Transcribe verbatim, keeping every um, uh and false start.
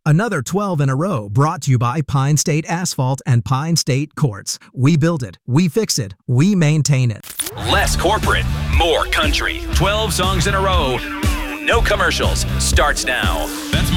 Another twelve in a row brought to you by Pine State Asphalt and Pine State Quartz. We build it, we fix it, we maintain it. Less corporate, more country. twelve songs in a row. No commercials. Starts now.